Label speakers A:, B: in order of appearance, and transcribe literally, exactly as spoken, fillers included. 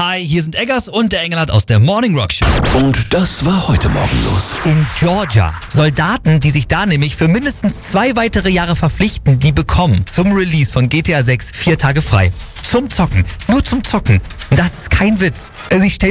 A: Hi, hier sind Eggers und der Engelhardt aus der Morning Rock Show.
B: Und das war heute Morgen los.
A: In Georgia. Soldaten, die sich da nämlich für mindestens zwei weitere Jahre verpflichten, die bekommen zum Release von G T A sechs vier Tage frei. Zum Zocken. Nur zum Zocken. Und das ist kein Witz. Also ich stell